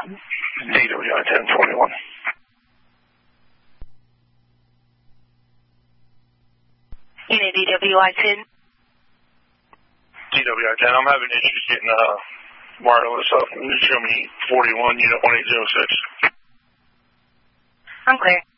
DWI 1041. Unit DWI 10. DWI 10, I'm having issues getting wireless up in Germany 41, unit 1806. I'm clear.